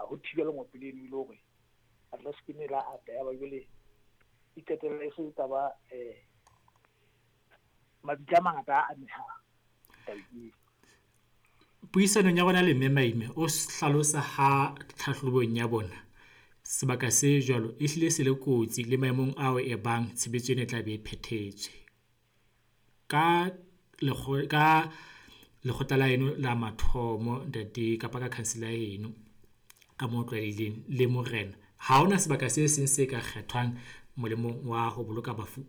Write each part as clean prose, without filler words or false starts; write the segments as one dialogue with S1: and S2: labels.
S1: ho thibela ngopile le hore at least ke ne la ata ya ba jole itetela e se taba mabitla mangata a meha tabeng.
S2: Puisanong ya rona le mme Maime o hlalosa ha tlhahlobong ya bona sebaka se jwalo e hlile se le kotsi le maemong ao e bang tshebetso ena e tla be e phethetswe ka lekgotla la eno la mathomo ntate kapa ka councilor eno ka moo tlwaelehileng le morena ha hona sebaka se seng se ka kgethwang molemong wa ho boloka bafu.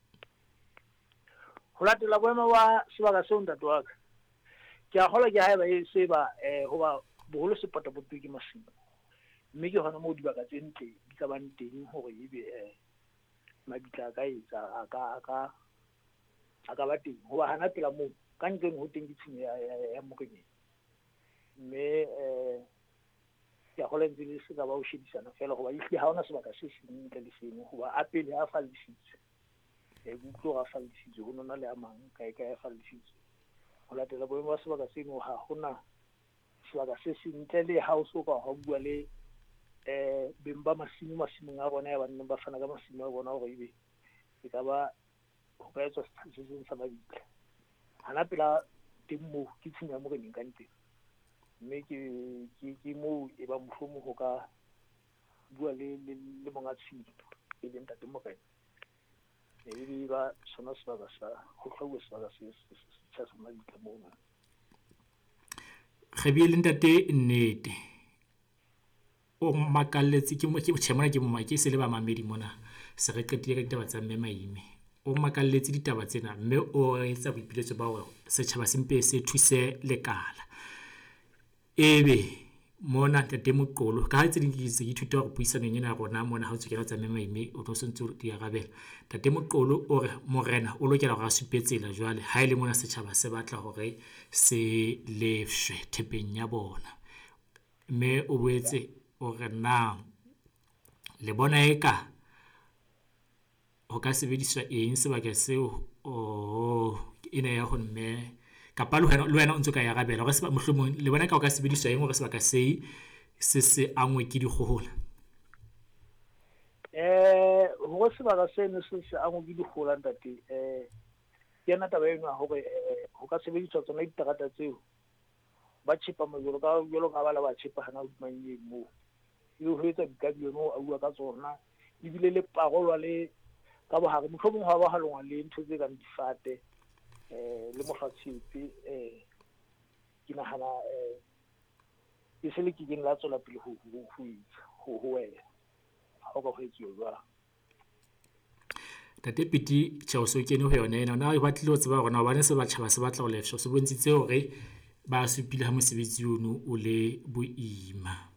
S1: Ho latela boemo ba sebaka seo ntate wa ka ke a kgolwa ke haeba e se ba hoba boholo sepotapotwe ke masimo mme ke hona moo dibaka tse ntle di ka bang teng hore ebe mabitla ka etsa a ka ba teng hoba hana pela moo ka ntleng ho teng ditshenyo ya moreneng mme ke a kgolwa ntse le se ka ba ho shedisana fela hoba ehlile ha hona sebaka se seng ntle le seno hoba a pele a fallisitswe butlo ga fallisitswe ho nona le a mang kae a fallisitswe ho latela boemo ba sebaka seno ha hona sebaka se seng ntle le ha o so ka ha bua le beng ba masimong a bona ya banneng ba fana ka masimo a bona hore ebe e ka ba ho ka etswa setseng sa mabitla hana pela teng moo ke tshenyo ya moreneng ka nteng mme ke moo e ba mohlomong ho ka bua le monga tshenyo e leng ntate morena e ba sona sebaka sa ho hlauwe sebaka se sa mabitla moo.
S2: Re bile ntate nnete o makalletse ke tjhemona ke se le ba mamedi mona se re qetile ka ditaba tsa mme Maime o makalletse ditaba tsena mme o etsa boipiletso ba hore setjhaba se mpe se thuse lekala ebe mona ntate Moqolo ka ha tse ding ke ithuta hore puisanong ena rona mona ha o tswela tsa mme Maime o tlo sentse o di arabela ntate Moqolo o re morena o lokela hore a supetsela jwale ha ile mona setjhaba se batla hore se lefshwe thepeng ya bona mme o boetse o re na le bona eka ho ka sebediswa eng sebaka seo ena ya ho mme kapa le wena o ntse ka ya arabela hore mohlomong le bona ka o ka sebediswa eng hore sebaka se angwe ke dikgohola.
S1: Ho sebaka seno se angwe ke dikgohola ntate ke yena taba eno hore ho ka sebediswa tsona diterata tseo ba tshepa majolo ka ba la ba tshepa hana hodimanyeng moo e ho etsa dikabieno a bua ka tsona ebile le parolwa le ka bohare mohlomong ha ba halongwa le ntho tse kang difate le mohlatshepe ke nahana e se le keng la tswela pele ho wena ha o ka ho etsuwa jwang.
S2: Tate Piti tjao so kene ho yona ena ona e batlile ho tseba hore na ba ne se batjhaba se batla ho lefshwa se bontshitse hore ba supile ha mosebetsi ono o le boima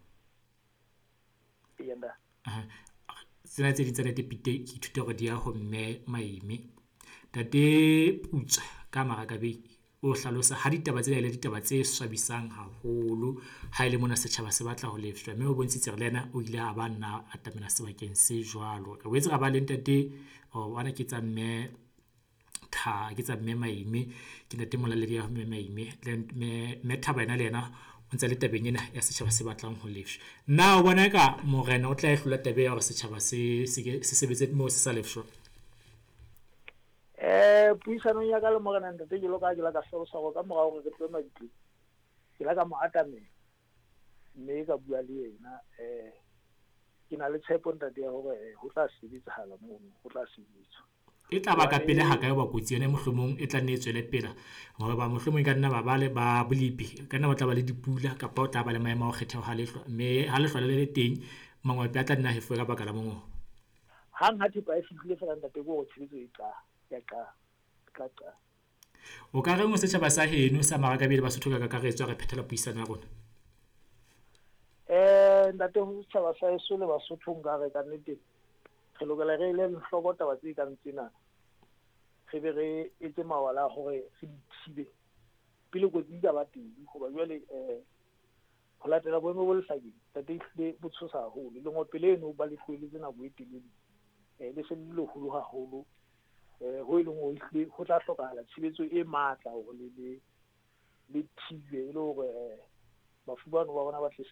S1: yenda
S2: tsena tse di tsa Tate Piti ke ithuta hore di ya ho mme Maime Tate Putsa ka Marakabe o hlalosa ha ditaba tsena ile ditaba tse swabisang haholo ha ile mona setjhaba se batla ho lefshwa mme o bontshitse re lena o ile a ba nna atamela sebakeng se jwalo re boetse ra ba le ntate wana ke tsa mme ke tsa mme Maime ke ntate molaledi ya mme Maime le mme Thaba ena le yena o ntse le tabeng ena ya setjhaba se batlang ho lefshwa na o bona ka morena o tla e hlola tabe ya hore setjhaba se sebetse moo se sa lefshwa.
S1: Puisanong ya ka le morena ntate ke lo ka la ka hlalosa go ka morao re tlo mabitla ke la ka mo atamela mme ka bua le yena ke na le tshepo ntate ya hore ho tla sebetsahala moo ho tla sebetswa
S2: e tla ba ka pele ha kae ba kotsi yona mohlomong e tla nne tswele pele hore ba mohlomong ka nna ba bale ba bolipi ka nna ba tla ba le dipula kapa o tla ba le maemo a kgetho ha lehlwa mme ha lehlwa le teng mangwapi a tla nna hefo ka baka la mongo
S1: hang ha thipa e fihlile fela ntate go tshebetso e tla
S2: o ka re mo setjhaba sa heno sa Marakabe le Basotho ka kakaretso re phethela puisano ya rona
S1: ntate ho setjhaba sa heso le Basotho nka re ka nnete re lokela re ile hloko taba tse kang tsena re be re etse mawala hore re dithibe pele go di ba teng hoba jwale ho latela boemo bo lehlakeng tate ile botshosa haholo le ngopele eno ba le hlwele tsena bo etelele le se le holo haholo ho ile ngo ihle ho tla hlokahala tshebetso e matla hore le thibe le hore bafubano ba bona ba tle